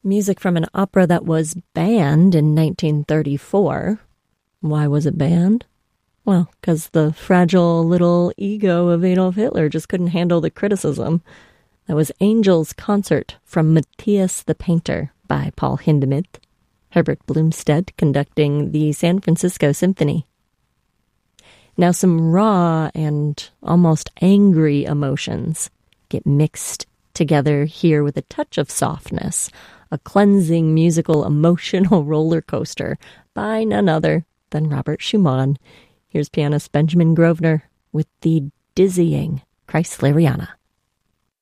Music from an opera that was banned in 1934. Why was it banned? Well, because the fragile little ego of Adolf Hitler just couldn't handle the criticism. That was Angel's Concert from Matthias the Painter by Paul Hindemith. Herbert Blumstead conducting the San Francisco Symphony. Now some raw and almost angry emotions get mixed together here with a touch of softness. A cleansing, musical, emotional roller coaster by none other than Robert Schumann. Here's pianist Benjamin Grosvenor with the dizzying Kreisleriana.